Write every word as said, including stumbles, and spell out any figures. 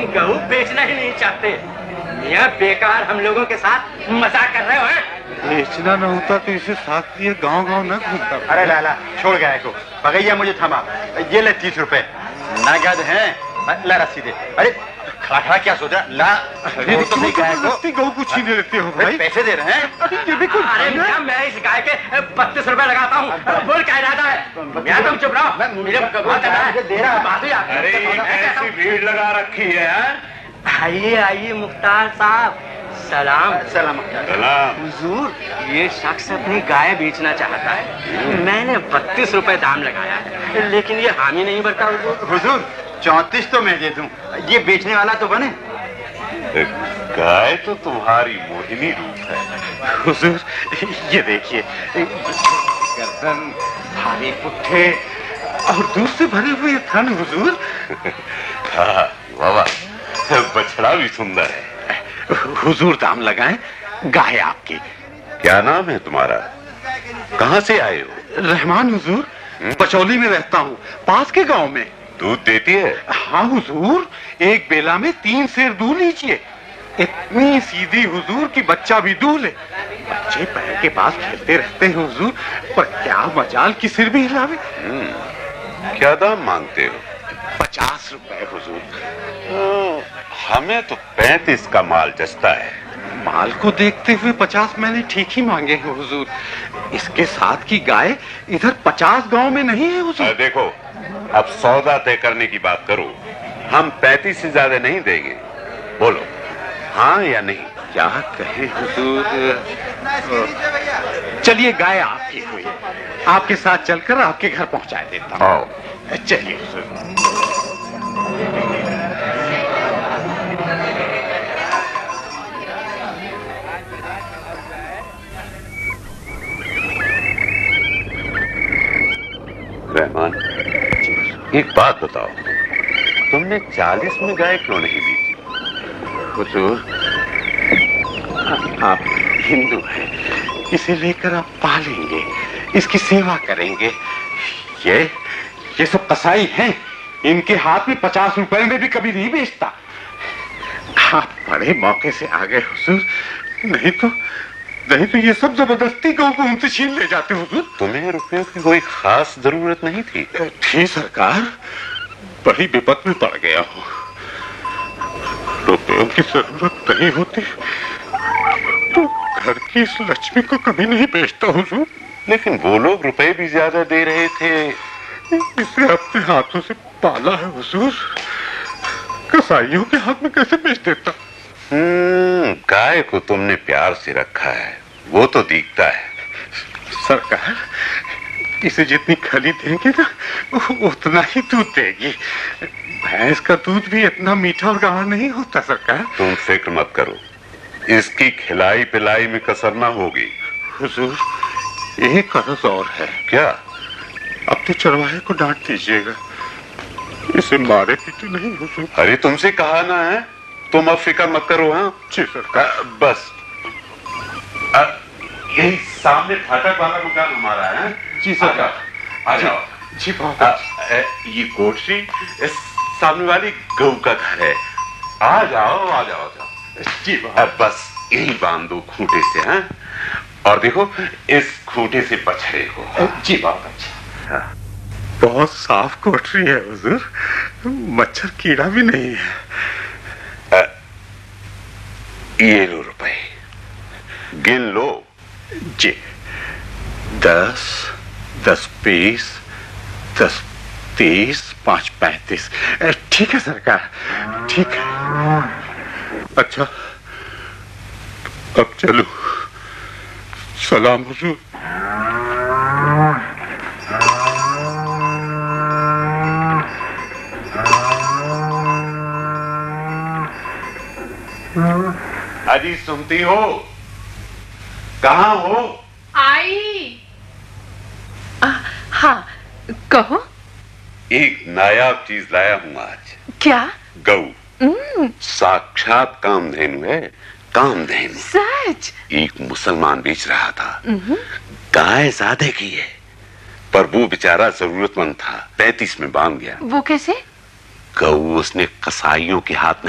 गऊ बेचना ही नहीं चाहते। मियां बेकार हम लोगों के साथ मजाक कर रहे हो हैं? बेचना न होता तो इसे साथ लिए गांव गांव न घूमता। अरे लाला छोड़ गाय को, भगैया मुझे थमा। ये ले तीस रुपए नगद हैं। ला रस्सी दे। अरे खड़ा खड़ा क्या सोच रहा? ला अरे तो नहीं गाय को गऊ को छीने लेते हो भाई? पैसे दे रहे हैं। अरे ये देखो। अरे मियां मैं इस गाय के बत्तीस रुपए लगाता हूँ। बोल क्या इरादा है? मियां तुम चुप रहो। मेरे दे रहा। अरे ऐसी भीड़ लगा रखी है। आइए आइए मुख्तार साहब, सलाम। सलाम सलाम। हुजूर, ये शख्स अपनी गाय बेचना चाहता है। मैंने बत्तीस रुपए दाम लगाया है, लेकिन ये हामी नहीं भरता। हुजूर हुजूर चौंतीस तो मैं दे दूं, ये बेचने वाला तो बने। गाय तो तुम्हारी मोहिनी रूप है। हुजूर ये देखिए, गर्दन, भारी पुट्ठे और दूध से भरे हुए थन हुजूर। हाँ बाबा, बछड़ा भी सुंदर है। हुजूर दाम लगाएं, गाय आपकी। क्या नाम है तुम्हारा? कहाँ से आए हो? रहमान हुजूर, पचौली में रहता हूँ, पास के गांव में। दूध देती है? हाँ हुजूर, एक बेला में तीन सेर दूध लीजिए। इतनी सीधी हुजूर की बच्चा भी दूध ले। बच्चे पैर के पास खेलते रहते हैं हुजूर, पर क्या मजाल की सिर भी हिलावे। क्या दाम मांगते हो? पचास रुपए हुजूर। हमें तो पैंतीस का माल जचता है। माल को देखते हुए पचास मैंने ठीक ही मांगे हैं हुजूर। इसके साथ की गाय इधर पचास गांव में नहीं है हुजूर। देखो, अब सौदा तय करने की बात करो। हम पैंतीस से ज्यादा नहीं देंगे। बोलो हाँ या नहीं? क्या कहे हुजूर? चलिए गाय आपकी हुई, आपके साथ चलकर आपके घर पहुंचा देता हूँ। चलिए हुजूर। रहमान, एक बात बताओ, तुमने चालीस में गाय क्यों नहीं बेची? हुजूर, आप हिंदू हैं, इसे लेकर आप पालेंगे, इसकी सेवा करेंगे। ये ये सब कसाई हैं, इनके हाथ में पचास रुपए में भी कभी नहीं बेचता। आप बड़े मौके से आ गए हुजूर, नहीं तो नहीं तो ये सब जबरदस्ती गऊ को उनसे छीन ले जाते हुजूर। तुम्हें रुपयों की कोई खास जरूरत नहीं थी? थी सरकार, बड़ी विपत में पड़ गया हूँ। रुपयों की जरूरत नहीं होती तो घर की इस लक्ष्मी को कभी नहीं बेचता हुजूर। लेकिन वो लोग रुपए भी ज्यादा दे रहे थे। इसे अपने हाथों से पाला है हुजूर, कसाईयों के हाथ में कैसे बेच देता? हम्म, गाय को तुमने प्यार से रखा है, वो तो दिखता है। सरकार, इसे जितनी खली देंगे ना उतना ही दूध देगी। भैंस का दूध भी इतना मीठा और गाढ़ा नहीं होता सरकार। तुम फिक्र मत करो, इसकी खिलाई पिलाई में कसर ना होगी। हुजूर, एक अर्ज और है। क्या? अपने चरवाहे को डांट दीजिएगा, इसे मारे पीटे नहीं हुजूर। अरे तुमसे कहा ना है, तुम अब फिक्र मत करो। हाँ जी सरकार। बस आ, यही सामने फाटक वाला मकान हमारा है। जी सरकार। आ जाओ। जी बहुत अच्छा। ये कोठरी इस सामने वाली गऊ का घर है। आ जाओ आ जाओ आ जाओ। जी अब बस यही बांध दो खूंटे से। हैं? और देखो इस खूंटे से बछड़े को। जी बहुत अच्छा। हाँ। बहुत साफ कोठरी है हुजूर, मच्छर कीड़ा भी नहीं है। आ, ये लो रुपए, गिन लो। जी, दस, दस बीस, दस तीस, पांच पैंतीस। ठीक है सरकार, ठीक है। अच्छा, अब चलो। सलाम हुजूर। अजी सुनती हो? कहाँ हो? आई। आ, हाँ कहो। एक नायाब चीज लाया हूँ आज। क्या? गऊ। साक्षात कामधेनु है, कामधेनु। सच? एक मुसलमान बेच रहा था। गाय ज्यादा की है, पर वो बेचारा जरूरतमंद था, पैंतीस में बांध गया। वो कैसे? गऊ उसने कसाईयों के हाथ